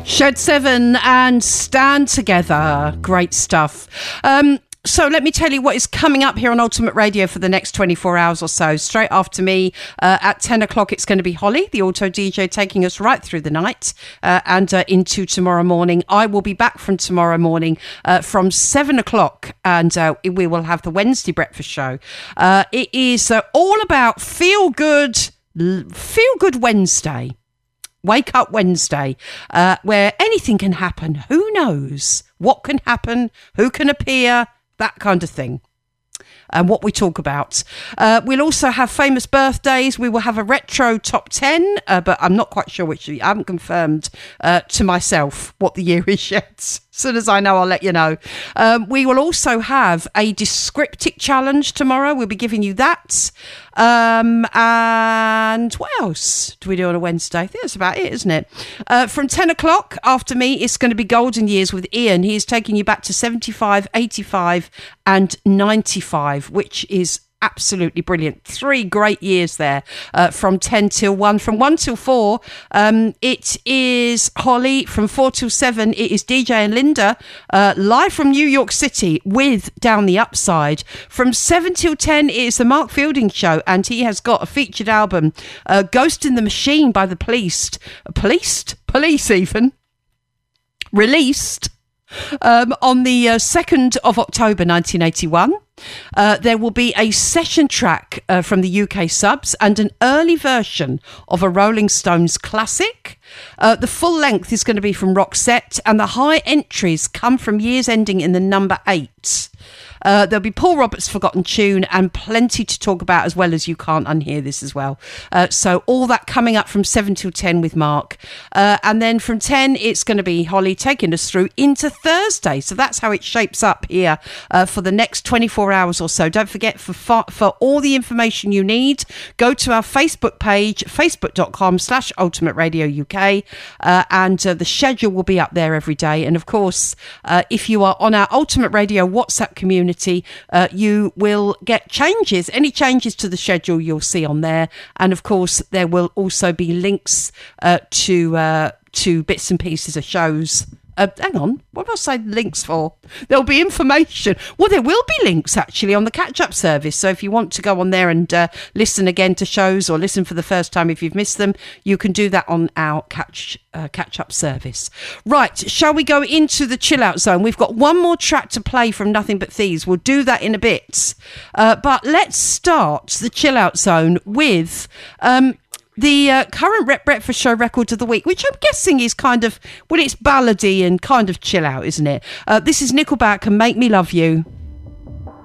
Shed 7 and Stand Together. Great stuff. So let me tell you what is coming up here on Ultimate Radio for the next 24 hours or so. Straight after me, at 10 o'clock, it's going to be Holly, the auto DJ, taking us right through the night and into tomorrow morning. I will be back from tomorrow morning from 7 o'clock, and we will have the Wednesday breakfast show. It is all about Feel Good Wednesday. Wake Up Wednesday, where anything can happen. Who knows what can happen? Who can appear? That kind of thing. And what we talk about. We'll also have famous birthdays. We will have a retro top 10, but I'm not quite sure which. I haven't confirmed to myself what the year is yet. As soon as I know, I'll let you know. We will also have a Descriptic challenge tomorrow. We'll be giving you that. And what else do we do on a Wednesday? I think that's about it, isn't it? From 10 o'clock after me, it's going to be Golden Years with Ian. He is taking you back to 75, 85 and 95, which is absolutely brilliant. 3 great years there, from 10 till 1. From 1 till 4, it is Holly. From 4 till 7, it is DJ and Linda, live from New York City with Down the Upside. From 7 till 10, it is the Mark Fielding Show, and he has got a featured album, Ghost in the Machine by the Police even, released on the 2nd of October 1981. There will be a session track from the UK subs and an early version of a Rolling Stones classic. The full length is going to be from Roxette, and the high entries come from years ending in the number 8. There'll be Paul Roberts' Forgotten Tune and plenty to talk about, as well as You Can't Unhear This as well. So all that coming up from 7 till 10 with Mark. And then from 10, it's going to be Holly taking us through into Thursday. So that's how it shapes up here for the next 24 hours or so. Don't forget, for all the information you need, go to our Facebook page, facebook.com/Ultimate Radio UK, and the schedule will be up there every day. And of course, if you are on our Ultimate Radio WhatsApp community, you will get changes. Any changes to the schedule you'll see on there. And of course, there will also be links to bits and pieces of shows. Hang on, what do I say links for? There'll be information. Well, there will be links actually on the catch-up service. So if you want to go on there and listen again to shows, or listen for the first time if you've missed them, you can do that on our catch-up service. Right, shall we go into the chill-out zone? We've got one more track to play from Nothing But Thieves. We'll do that in a bit. But let's start the chill-out zone with the current Breakfast Show Record of the Week, which I'm guessing is kind of, well, it's ballady and kind of chill out, isn't it? This is Nickelback and Make Me Love You.